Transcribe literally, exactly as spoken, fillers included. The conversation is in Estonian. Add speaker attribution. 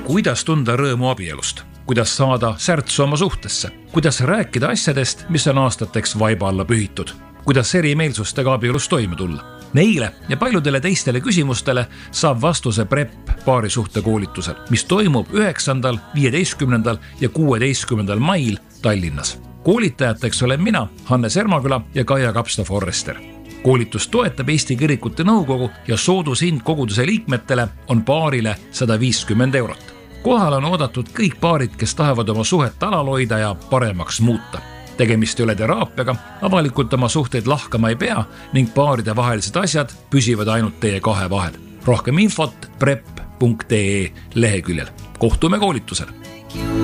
Speaker 1: kuidas tunda rõõmu abielust, kuidas saada särtsu oma suhtesse, kuidas rääkida asjadest, mis on aastateks vaiba alla pühitud, kuidas erimeelsustega abielus toime tulla. Neile ja paljudele teistele küsimustele saab vastuse P R E P paarisuhte koolitusel, mis toimub üheksandal, viieteistkümnendal ja kuueteistkümnendal mail Tallinnas. Koolitajateks olen mina, Hannes Ermaküla ja Kaia Kapsta-Forrester. Koolitus toetab Eesti Kirikute Nõukogu ja soodushind koguduse liikmetele on paarile sada viiskümmend eurot. Kohal on oodatud kõik paarid, kes tahavad oma suhet alal hoida ja paremaks muuta. Tegemist ei ole teraapiaga, avalikult oma suhteid lahkama ei pea ning paaride vahelised asjad püsivad ainult teie kahe vahel. Rohkem infot prep punkt ee leheküljel. Kohtume koolitusel.